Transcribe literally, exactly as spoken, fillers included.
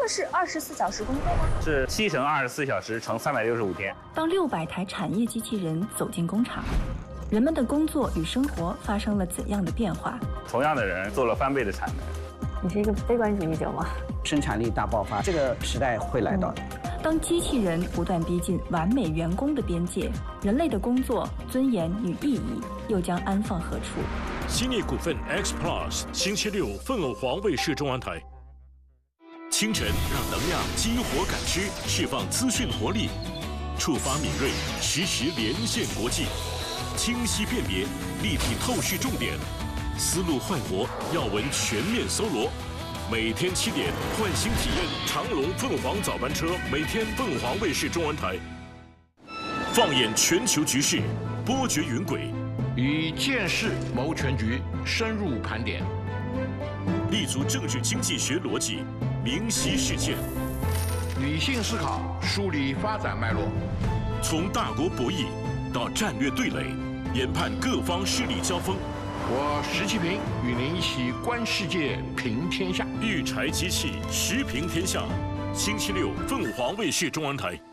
的是二十四小时工作吗？ 是七乘二十四小时乘三百六十五天。 当六百台产业机器人走进工厂，人们的工作与生活发生了怎样的变化？ 同样的人做了翻倍的产能。 你是一个悲观主义者吗？ 生产力大爆发，这个时代会来到的。 当机器人不断逼近完美员工的边界，人类的工作尊严与意义又将安放何处？ 兴业股份 X Plus 星期六奋偶黄卫视中央台。清晨让能量激活感知，释放资讯活力，触发敏锐，实时连线国际，清晰辨别，立体透视重点，思路焕活，要闻全面搜罗。每天七点，换新体验长龙凤凰早班车，每天凤凰卫视中文台。放眼全球局势，波谲云轨， 以见识谋全局，深入盘点， 立足政治经济学逻辑，明晰事件， 理性思考，梳理发展脉络， 从大国博弈到战略对垒，研判各方势力交锋。 我石其平与您一起观世界，评天下。 育柴机器，时评天下。星期六，凤凰卫视中文台。